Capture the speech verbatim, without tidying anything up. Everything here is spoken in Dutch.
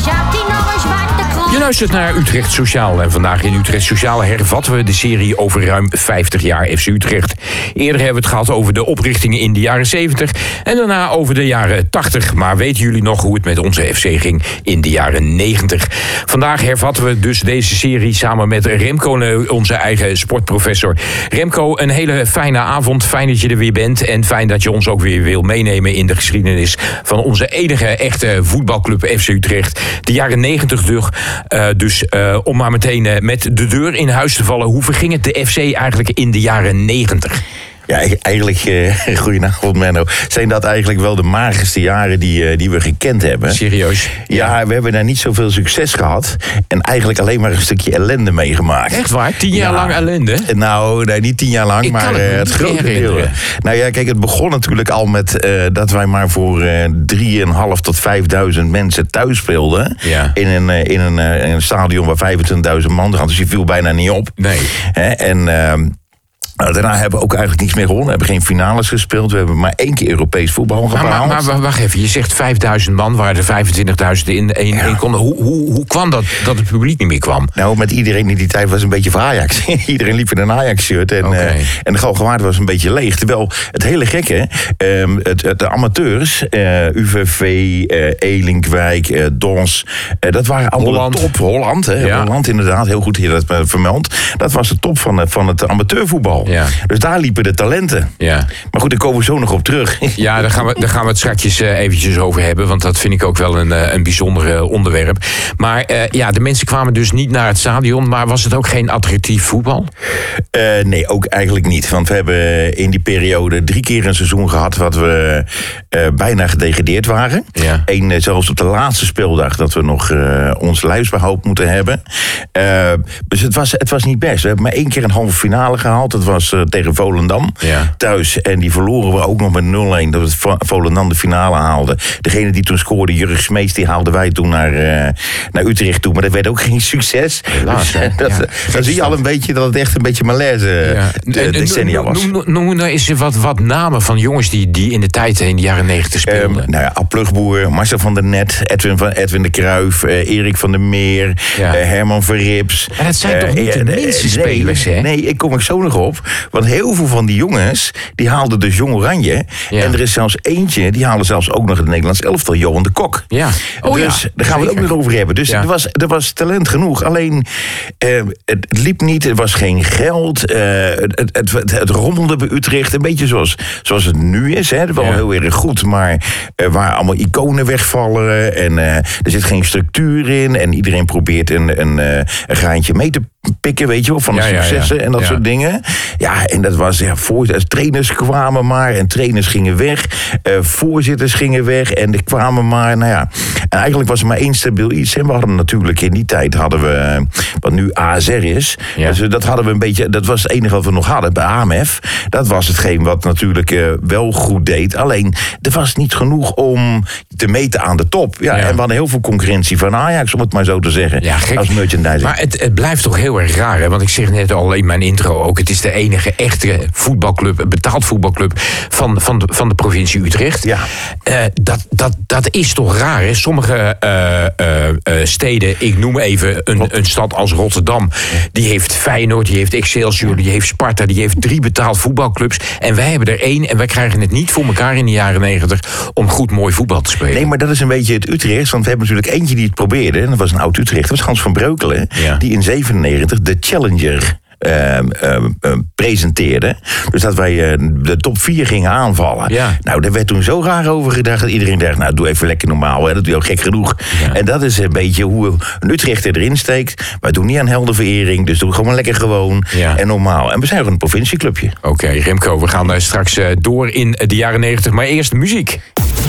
zat hij nog eens wat te kroon. Je luistert naar Utrecht Sociaal en vandaag in Utrecht Sociaal hervatten we de serie over ruim vijftig jaar F C Utrecht. Eerder hebben we het gehad over de oprichtingen in de jaren zeventig en daarna over de jaren tachtig. Maar weten jullie nog hoe het met onze F C ging in de jaren negentig? Vandaag hervatten we dus deze serie samen met Remco, onze eigen sportprofessor. Remco, een hele fijne avond. Fijn dat je er weer bent en fijn dat je ons ook weer wil meenemen in de geschiedenis van onze enige echte voetbalclub F C Utrecht. De jaren negentig dus. Uh, dus uh, om maar meteen uh, met de deur in huis te vallen. Hoe verging het de F C eigenlijk in de jaren negentig? Ja, eigenlijk, uh, goedenavond Menno, zijn dat eigenlijk wel de magerste jaren die, uh, die we gekend hebben. Serieus? Ja, ja, we hebben daar niet zoveel succes gehad en eigenlijk alleen maar een stukje ellende meegemaakt. Echt waar? Tien jaar ja. lang ellende? Nou, nee, niet tien jaar lang, Ik maar het, uh, het grote deel. Nou ja, kijk, het begon natuurlijk al met uh, dat wij maar voor uh, drieënhalf tot vijfduizend mensen thuis speelden. Ja. In, een, uh, in, een, uh, in een stadion waar vijfentwintigduizend man had, dus je viel bijna niet op. Nee. Hè? En... Uh, Nou, daarna hebben we ook eigenlijk niets meer gewonnen. We hebben geen finales gespeeld. We hebben maar één keer Europees voetbal gehaald. Maar, maar, maar wacht even, je zegt vijfduizend man, waar er vijfentwintigduizend in één ja. konden. Hoe, hoe, hoe kwam dat dat het publiek niet meer kwam? Nou, met iedereen in die tijd was een beetje voor Ajax. Iedereen liep in een Ajax-shirt. En, okay. uh, en de Galgenwaard was een beetje leeg. Terwijl het hele gekke, um, het, het, de amateurs, uh, U V V, uh, Elinkwijk, uh, Dons, uh, dat waren allemaal Holland. de top. Holland, hè? Ja. Holland inderdaad, heel goed dat je dat uh, vermeldt. Dat was de top van, uh, van het amateurvoetbal. Ja. Dus daar liepen de talenten. Ja. Maar goed, daar komen we zo nog op terug. Ja, daar gaan we, daar gaan we het straks uh, eventjes over hebben. Want dat vind ik ook wel een, uh, een bijzonder uh, onderwerp. Maar uh, ja, de mensen kwamen dus niet naar het stadion. Maar was het ook geen attractief voetbal? Uh, nee, ook eigenlijk niet. Want we hebben in die periode drie keer een seizoen gehad... wat we uh, bijna gedegradeerd waren. Ja. Eén, uh, zelfs op de laatste speeldag... dat we nog uh, ons lijfsbehoud moeten hebben. Uh, dus het was, het was niet best. We hebben maar één keer een halve finale gehaald. Dat was uh, tegen Volendam ja. thuis. En die verloren we ook nog met nul-een. Dat we Volendam de finale haalde. Degene die toen scoorde, Jurgen Smeets... die haalden wij toen naar, uh, naar Utrecht toe. Maar dat werd ook geen succes. Helaas, dus, dat, ja, dan zie je al een beetje dat het echt een beetje malaise ja. de, decennia was. Noem, noem, noem nou eens wat, wat namen van jongens die, die in de tijd in de jaren negentig speelden. Um, nou ja, Ab Plugboer, Marcel van der Net, Edwin, van, Edwin de Cruijff, uh, Erik van der Meer, ja. uh, Herman Verrips. En dat zijn uh, toch niet de uh, minste uh, spelers, nee, hè? Nee, ik kom er zo nog op. Want heel veel van die jongens, die haalden dus Jong Oranje. Ja. En er is zelfs eentje, die haalde zelfs ook nog het Nederlands elftal, Johan de Kok. Ja. Oh, dus ja. daar gaan we het ook nog over hebben. Dus ja. er, was, er was talent genoeg. Alleen, uh, het liep niet, er was geen geld. Uh, het, het, het, het rommelde bij Utrecht. Een beetje zoals, zoals het nu is. Hè. Wel ja. heel erg goed, maar uh, waar allemaal iconen wegvallen. En uh, er zit geen structuur in. En iedereen probeert een, een, uh, een graantje mee te pikken, weet je wel, van de ja, successen ja, ja. en dat ja. soort dingen. Ja, en dat was, ja, voor, trainers kwamen maar en trainers gingen weg. Uh, voorzitters gingen weg en er kwamen maar, nou ja. En eigenlijk was er maar één stabiel iets. En we hadden natuurlijk in die tijd, hadden we, wat nu A S R is. Ja. Dus dat hadden we een beetje, dat was het enige wat we nog hadden bij A M F. Dat was hetgeen wat natuurlijk uh, wel goed deed. Alleen, er was niet genoeg om te meten aan de top. Ja, ja. En we hadden heel veel concurrentie van Ajax, om het maar zo te zeggen. Ja, als merchandising. Maar het, het blijft toch heel erg raar, hè? Want ik zeg net al in mijn intro ook, het is de enige echte voetbalclub, betaald voetbalclub van, van, de, van de provincie Utrecht. Ja. Uh, dat, dat, dat is toch raar, hè? Sommige uh, uh, uh, steden, ik noem even een, een stad als Rotterdam, die heeft Feyenoord, die heeft Excelsior, die heeft Sparta, die heeft drie betaald voetbalclubs. En wij hebben er één en wij krijgen het niet voor elkaar in de jaren negentig om goed mooi voetbal te spelen. Nee, maar dat is een beetje het Utrecht, want we hebben natuurlijk eentje die het probeerde, en dat was een oud Utrecht, dat was Hans van Breukelen, ja. die in zevenennegentig de Challenger Uh, uh, uh, presenteerde. Dus dat wij uh, de top vier gingen aanvallen. Ja. Nou, daar werd toen zo raar over gedacht dat iedereen dacht, nou, doe even lekker normaal. Hè. Dat doe je ook gek genoeg. Ja. En dat is een beetje hoe een Utrechter erin steekt. Wij doen niet aan heldenverering, dus doe gewoon lekker gewoon ja. en normaal. En we zijn ook een provincieclubje. Oké, okay, Remco, we gaan uh, straks uh, door in de jaren negentig. Maar eerst muziek.